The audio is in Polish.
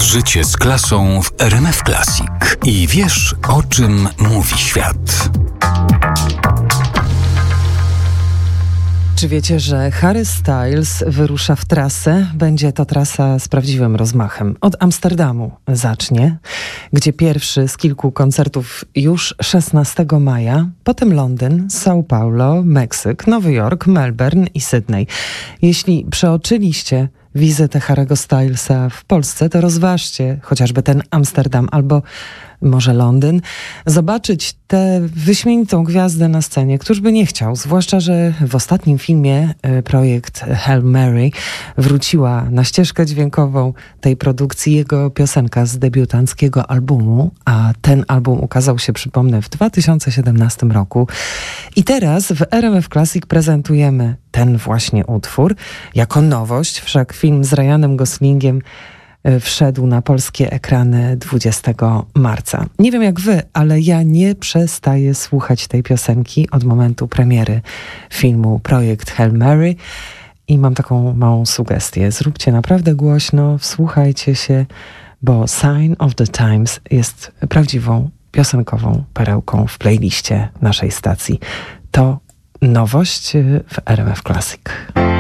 Życie z klasą w RMF Classic. I wiesz, o czym mówi świat. Czy wiecie, że Harry Styles wyrusza w trasę? Będzie to trasa z prawdziwym rozmachem. Od Amsterdamu zacznie, gdzie pierwszy z kilku koncertów już 16 maja, potem Londyn, São Paulo, Meksyk, Nowy Jork, Melbourne i Sydney. Jeśli przeoczyliście wizytę Harry'ego Stylesa w Polsce, to rozważcie chociażby ten Amsterdam albo może Londyn, zobaczyć tę wyśmienitą gwiazdę na scenie. Któż by nie chciał? Zwłaszcza, że w ostatnim filmie projekt Hail Mary wróciła na ścieżkę dźwiękową tej produkcji jego piosenka z debiutanckiego albumu, a ten album ukazał się, przypomnę, w 2017 roku. I teraz w RMF Classic prezentujemy ten właśnie utwór jako nowość, wszak film z Ryanem Goslingiem wszedł na polskie ekrany 20 marca. Nie wiem jak wy, ale ja nie przestaję słuchać tej piosenki od momentu premiery filmu Projekt Hail Mary i mam taką małą sugestię. Zróbcie naprawdę głośno, wsłuchajcie się, bo Sign of the Times jest prawdziwą piosenkową perełką w playliście naszej stacji. To nowość w RMF Classic.